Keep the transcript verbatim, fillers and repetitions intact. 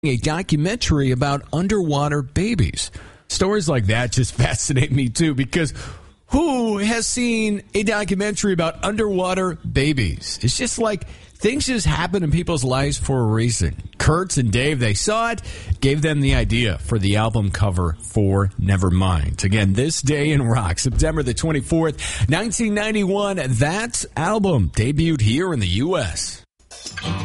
a documentary about underwater babies. Stories like that just fascinate me too, because who has seen a documentary about underwater babies? It's just like things just happen in people's lives for a reason. Kurtz and Dave, they saw it, gave them the idea for the album cover for Nevermind. Again, This Day in Rock, September the twenty-fourth, nineteen ninety-one. That album debuted here in the U S